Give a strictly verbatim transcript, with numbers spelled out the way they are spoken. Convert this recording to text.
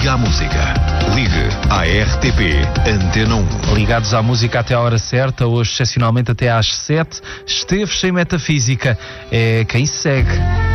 Liga à Música. Ligue à R T P Antena um. Ligados à música até à hora certa, hoje excepcionalmente até às sete. Esteves sem metafísica. É quem segue.